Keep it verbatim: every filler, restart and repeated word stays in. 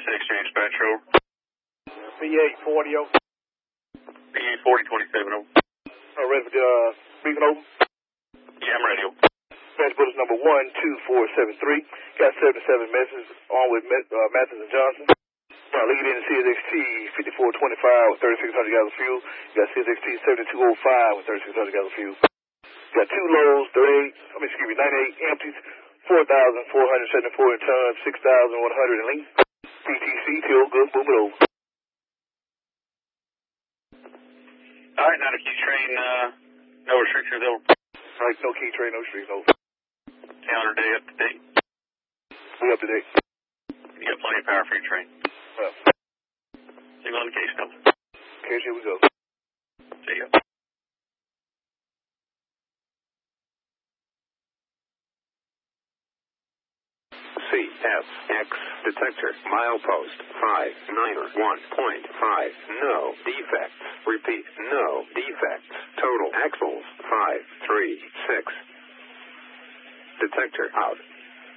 Exchange Dispatch, over. B eight forty, over. B eight forty twenty-seven, over. Uh, ready for the uh, speaking, over? Yeah, I'm ready, over. Dispatch bulletin number one two four seven three. Got seventy-seven messages on with uh, Mathis and Johnson. Uh, lead in C S X T fifty-four twenty-five with thirty-six hundred gallons of fuel. You got C S X T seventy-two oh five with thirty-six hundred gallons of fuel. You got two lows, thirty-eight, I mean, excuse me, ninety-eight empties, four thousand four hundred seventy-four in tons, six thousand one hundred in length. P T C, till good, boom it over. All right, now the key train, uh, no restrictions, over. All right, no key train, no streets, over. Calendar day up to date. We up to date. You got plenty of power for your train. Well, Signal indication, over. okay, here we go. See ya. C S X detector milepost five niner one point five, no defects. Repeat, no defects. Total axles five three six. Detector out.